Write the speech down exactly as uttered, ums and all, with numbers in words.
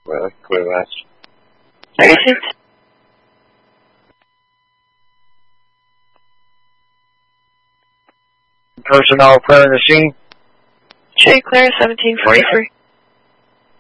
Well, clear that. thirty-six. Personnel clearing the scene. Trade clear seventeen forty-three.